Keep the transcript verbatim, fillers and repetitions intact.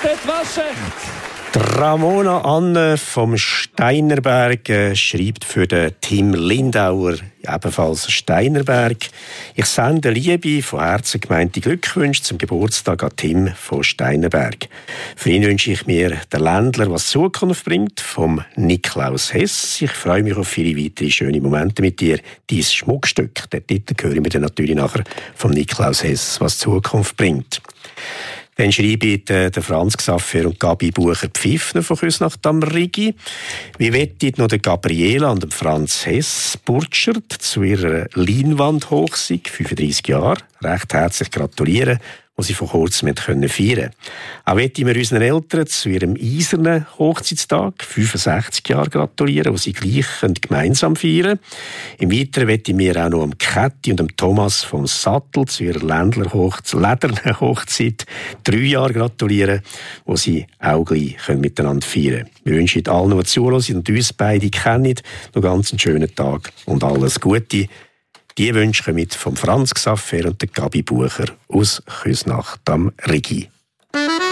dort waschen. Ramona Anne vom Steinerberg äh, schreibt für den Tim Lindauer, ebenfalls Steinerberg. Ich sende liebe, von Herzen gemeinte Glückwünsche zum Geburtstag an Tim von Steinerberg. Für ihn wünsche ich mir der Ländler, was Zukunft bringt, vom Niklaus Hess. Ich freue mich auf viele weitere schöne Momente mit dir. Dein Schmuckstück, den Titel hören wir dann natürlich nachher vom Niklaus Hess, was Zukunft bringt. Dann schreibt äh, der Franz Xaver und Gabi Bucher-Pfiffner von Küsnacht am Rigi. Wie wettet noch der Gabriela und dem Franz Hess Burtschert zu ihrer Leinwandhochzeit, fünfunddreissig Jahre. Recht herzlich gratulieren, wo sie vor kurzem feiern konnten. Auch möchten wir unseren Eltern zu ihrem eisernen Hochzeitstag, fünfundsechzig Jahre, gratulieren, wo sie gleich gemeinsam feiern. Im Weiteren möchten wir auch noch dem Käthi und dem Thomas vom Sattel zu ihrer ledernen Hochzeit drei Jahre gratulieren, wo sie auch gleich miteinander feiern können. Wir wünschen allen, die zuhören und uns beide kennen, noch ganz einen schönen Tag und alles Gute. Die Wünsche kommen von Franz Xaver und der Gabi Bucher aus Küsnacht am Rigi.